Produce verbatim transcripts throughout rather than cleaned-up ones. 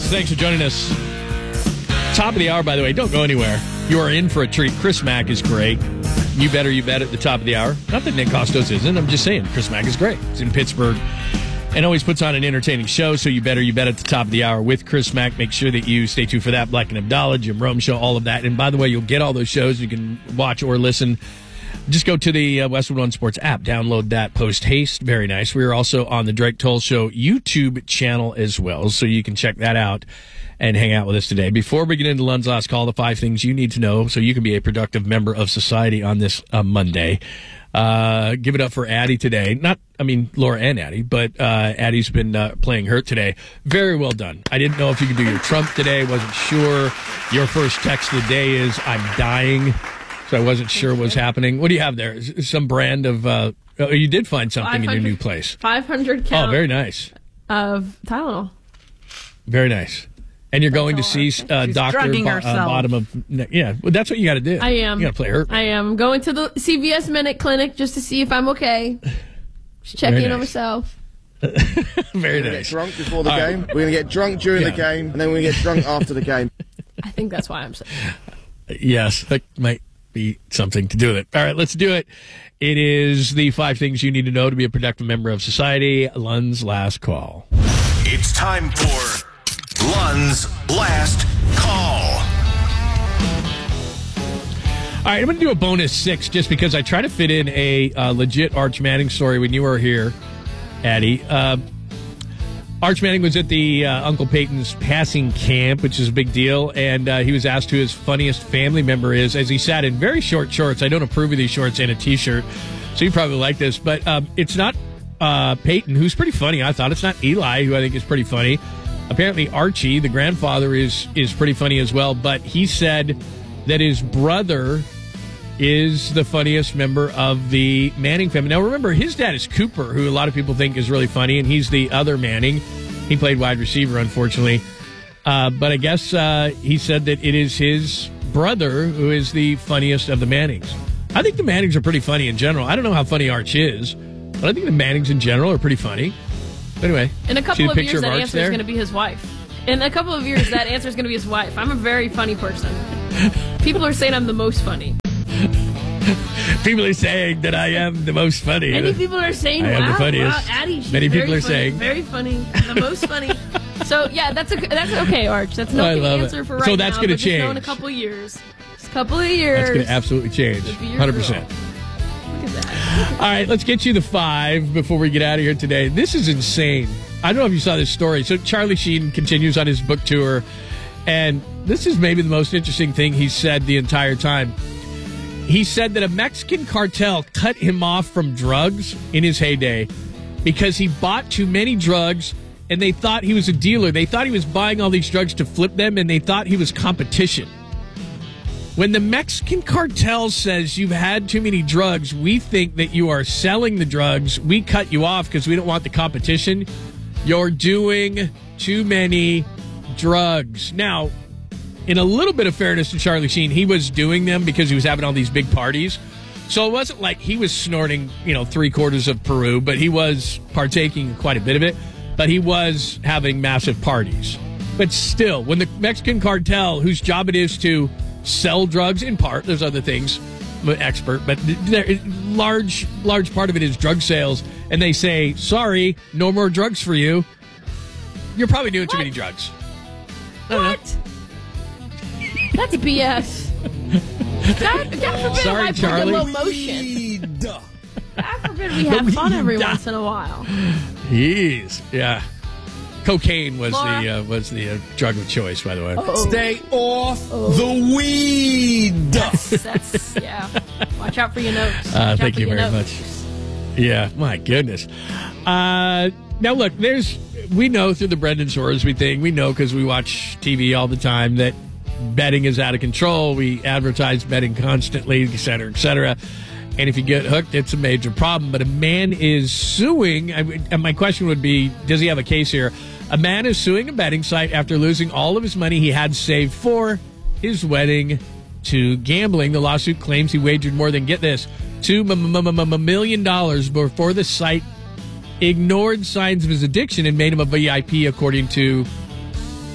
Yes, thanks for joining us. Top of the hour, by the way. Don't go anywhere. You are in for a treat. Chris Mack is great. You better, you bet at the top of the hour. Not that Nick Costos isn't. I'm just saying Chris Mack is great. He's in Pittsburgh and always puts on an entertaining show. So you better, you bet at the top of the hour with Chris Mack. Make sure that you stay tuned for that. Black and Abdallah, Jim Rome Show, all of that. And by the way, you'll get all those shows. You can watch or listen. Just go to the uh, Westwood One Sports app. Download that post haste. Very nice. We are also on the Drake Toll Show YouTube channel as well, so you can check that out and hang out with us today. Before we get into Lund's Last Call, the five things you need to know so you can be a productive member of society on this uh, Monday. Uh, give it up for Addie today. Not, I mean, Laura and Addie, but uh, Addie's been uh, playing hurt today. Very well done. I didn't know if you could do your Trump today. Wasn't sure. Your first text of the day is, I'm dying. So I wasn't sure what was happening. What do you have there? Some brand of, uh, oh, you did find something in your new place. five hundred count. Oh, very nice. Of Tylenol. Very nice. And you're that's going to see uh, Doctor Bo- uh, Bottom of, yeah, well, that's what you got to do. I am. You got to play hurt. I am going to the C V S Minute Clinic just to see if I'm okay. Just checking nice. on myself. Very we're nice. Get drunk before the All game. Right. We're going to get drunk during yeah. the game, and then we're going to get drunk after the game. I think that's why I'm sick. Yes, that might be something to do with it. All right, let's do it. It is the five things you need to know to be a productive member of society. Lund's Last Call. It's time for Lund's Last Call. All right, I'm going to do a bonus six just because I try to fit in a uh, legit Arch Manning story when you were here, Addie. Uh, Arch Manning was at the uh, Uncle Peyton's passing camp, which is a big deal, and uh, he was asked who his funniest family member is as he sat in very short shorts. I don't approve of these shorts and a T-shirt, so you probably like this, but um, it's not uh, Peyton, who's pretty funny. I thought it's not Eli, who I think is pretty funny. Apparently Archie, the grandfather, is is pretty funny as well, but he said that his brother is the funniest member of the Manning family. Now, remember, his dad is Cooper, who a lot of people think is really funny, and he's the other Manning. He played wide receiver, unfortunately. Uh, but I guess uh, he said that it is his brother who is the funniest of the Mannings. I think the Mannings are pretty funny in general. I don't know how funny Arch is, but I think the Mannings in general are pretty funny. But anyway, in a couple of years, of that answer is going to be his wife. In a couple of years, that answer is going to be his wife. I'm a very funny person. People are saying I'm the most funny. People are saying that I am the most funny. Many people are saying, I wow, am the funniest. wow, Addie, she's Many very people are funny, saying. Very funny, the most funny. So, yeah, that's a, that's okay, Arch. That's not the answer it. for right so that's now. going to change. change. In a couple of years. Just a couple of years. That's going to absolutely change. one hundred percent. Look at that. All right, let's get you the five before we get out of here today. This is insane. I don't know if you saw this story. So Charlie Sheen continues on his book tour, and this is maybe the most interesting thing he said the entire time. He said that a Mexican cartel cut him off from drugs in his heyday because he bought too many drugs, and they thought he was a dealer. They thought he was buying all these drugs to flip them, and they thought he was competition. When the Mexican cartel says you've had too many drugs, we think that you are selling the drugs. We cut you off because we don't want the competition. You're doing too many drugs. Now, in a little bit of fairness to Charlie Sheen, he was doing them because he was having all these big parties. So it wasn't like he was snorting, you know, three quarters of Peru, but he was partaking in quite a bit of it. But he was having massive parties. But still, when the Mexican cartel, whose job it is to sell drugs in part, there's other things, I'm an expert, but large, large part of it is drug sales, and they say, sorry, no more drugs for you, you're probably doing what? too many drugs. What? That's B S. God, God forbid Sorry, I Charlie. put in low motion. God forbid we have fun every once in a while. Jeez, yeah. Cocaine was Laura. the uh, was the uh, drug of choice, by the way. Oh. Stay off Oh. the weed. That's, that's yeah. Watch out for your notes. Uh, Watch thank out you for your very notes. much. Yeah, my goodness. Uh, now, look, there's we know through the Brendan Sorsby thing, we know because we watch T V all the time that betting is out of control. We advertise betting constantly, et cetera, et cetera. And if you get hooked, it's a major problem. But a man is suing, and my question would be, does he have a case here? A man is suing a betting site after losing all of his money he had saved for his wedding to gambling. The lawsuit claims he wagered more than, get this, two million dollars before the site ignored signs of his addiction and made him a V I P, according to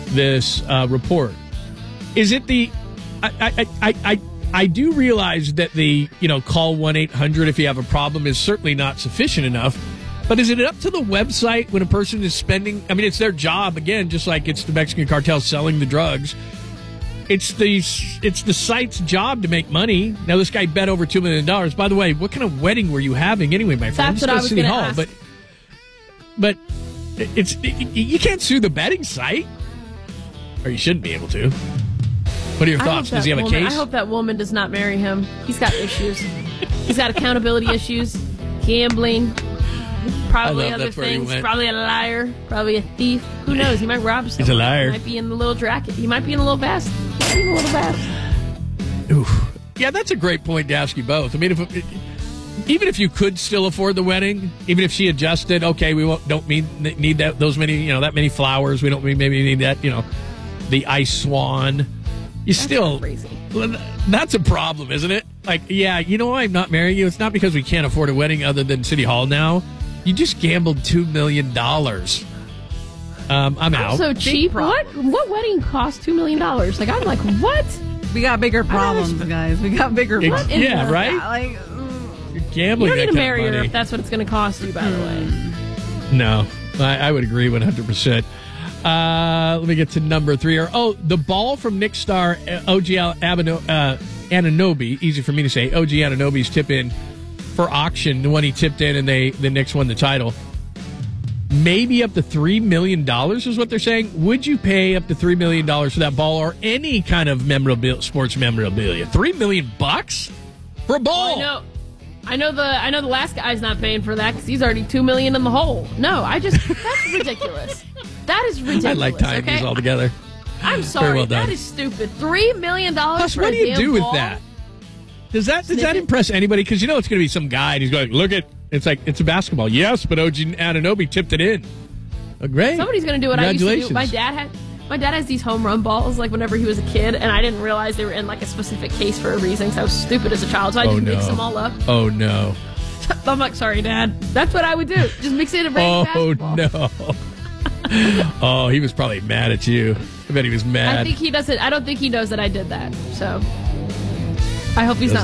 this uh, report. Is it the? I I, I I I do realize that the you know call one eight hundred if you have a problem is certainly not sufficient enough. But is it up to the website when a person is spending? I mean, it's their job again, just like it's the Mexican cartel selling the drugs. It's the it's the site's job to make money. Now, this guy bet over two million dollars. By the way, what kind of wedding were you having anyway, my friend? That's what I was City gonna Hall, ask. but but it's it, you can't sue the betting site, or you shouldn't be able to. What are your I thoughts? hope Does he that have a woman, case? I hope that woman does not marry him. He's got issues. He's got accountability issues, gambling, probably I love other that's where he things. went. Probably a liar. Probably a thief. Who knows? He might rob someone. He's a liar. He might be in the little jacket. He might be in a little vest. He might be in a little vest. Oof. Yeah, that's a great point to ask you both. I mean, if even if you could still afford the wedding, even if she adjusted, okay, we won't, don't need need that those many you know that many flowers. We don't maybe need that you know the ice swan. You That's still crazy. That's a problem, isn't it? Like, yeah, you know why I'm not marrying you? It's not because we can't afford a wedding other than City Hall now. You just gambled two million dollars. Um, I'm out. So cheap. What? What wedding cost two million dollars? Like I'm like, what? We got bigger problems, guys. We got bigger Ex- problems. in yeah, the- right? Like, You're You gambling don't that need to kind marry of her money. if that's what it's going to cost you. By the way. No, I, I would agree one hundred percent. Uh, let me get to number three. Or oh, the ball from Knicks star uh, O G Abano, uh, Anunoby. Easy for me to say. O G Anunoby's tip in for auction. The one he tipped in, and they the Knicks won the title. Maybe up to three million dollars is what they're saying. Would you pay up to three million dollars for that ball or any kind of memorabilia, sports memorabilia? Three million bucks for a ball? I know. I know the I know the last guy's not paying for that because he's already two million in the hole. No, I just that's ridiculous. That is ridiculous. I like tying okay? these all together. I'm sorry. Very well done. That is stupid. Three million dollars Plus, for what a do you damn do with ball? that? Does that does that Sniff it. impress anybody? Because you know it's going to be some guy and he's going, look at it's like it's a basketball. Yes, but O G Anunoby tipped it in. Oh, great. Somebody's going to do what I used to do. Congratulations. My dad had my dad has these home run balls like whenever he was a kid, and I didn't realize they were in like a specific case for a reason because I was stupid as a child, so I Oh, just no. mixed them all up. Oh no. I'm like, sorry, Dad. That's what I would do. Just mix it in a brand Oh new basketball. no. Oh, he was probably mad at you. I bet he was mad. I think he doesn't. I don't think he knows that I did that. So I hope he's not